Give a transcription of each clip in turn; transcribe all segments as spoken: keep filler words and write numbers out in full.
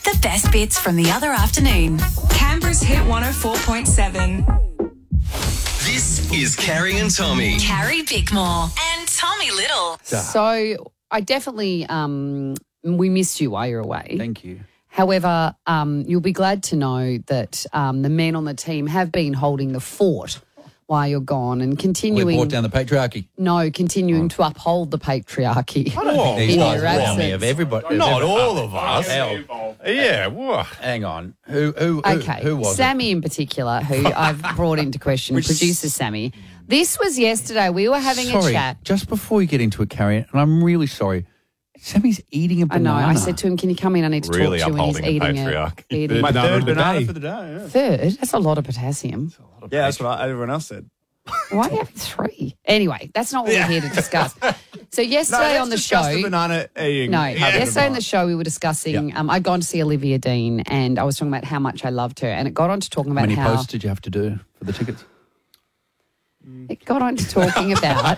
The best bits from the other afternoon. Canberra's Hit one oh four point seven. This is Carrie and Tommy. Carrie Bickmore and Tommy Little. So I definitely, um, we missed you while you're away. Thank you. However, um, you'll be glad to know that um, the men on the team have been holding the fort while you're gone and We continuing. brought down the patriarchy. No, continuing to uphold the patriarchy. I don't think these in guys your rob me absence. of everybody. Not all of us. Hell, Yeah, what? hang on. Who who who, Okay, who was Sammy in particular, who I've brought into question, producer Sammy. This was yesterday. We were having Sorry, a chat. just before you get into it, Carrie, and I'm really sorry. Sammy's eating a I know. banana. I said to him, "Can you come in? I need to Really talk to you." And he's upholding the eating patriarch. a eating My a third banana day. for the day. Yeah. third. That's a lot of potassium. Yeah, that's what I, everyone else said. Why are you having three? Anyway, that's not what we're here to discuss. So yesterday let's on the discuss show, the banana eating. no, habit yesterday on of the show we were discussing. Um, I'd gone to see Olivia Dean, and I was talking about how much I loved her, and it got on to talking How about many how posts did you have to do for the tickets? it got on to talking about.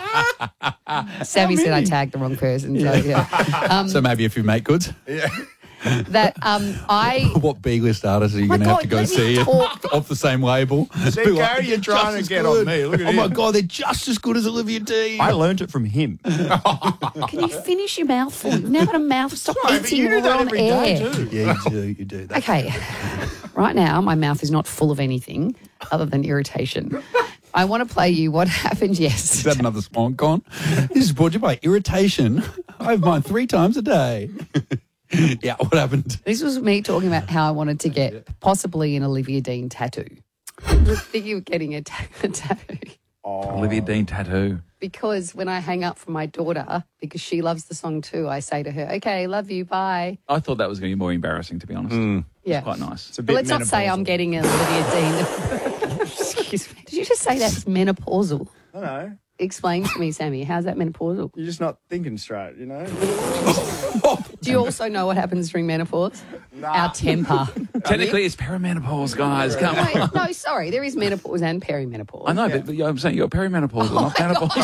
Sammy said I tagged the wrong person, so yeah. Um, So maybe if you make goods. that um, I. What B-list artists are you my going to have to God, go let me see talk. off the same label? See, Who are Gary, you're just trying to as get good. on me. Look at Oh, my him. God, they're just as good as Olivia Dean. I learned it from him. Can you finish your mouthful? You've now got a mouth. Stop But eating you do while we're that on every air. day too. Yeah, you do. You do that. Okay. Right now, my mouth is not full of anything other than irritation. I want to play you what happened Is yesterday. that another swan con? This is brought to you by Irritation. I have mine three times a day. Yeah, what happened? This was me talking about how I wanted to get possibly an Olivia Dean tattoo. I was thinking of getting a, ta- a tattoo Olivia Dean tattoo. because when I hang up from my daughter, because she loves the song too, I say to her, okay, love you, bye. I thought that was going to be more embarrassing, to be honest. Yeah. Quite nice. It's a But bit let's not say I'm menopausal. getting an Olivia Dean. Excuse me. Did you just say that's menopausal? I know. Explain to me, Sammy, how's that menopausal? You're just not thinking straight, you know? Do you also know what happens during menopause? Our temper. Technically, it's perimenopause, guys. Come on. Wait, no, sorry, there is menopause and perimenopause. I know, but, but I'm saying you're perimenopause, not menopause.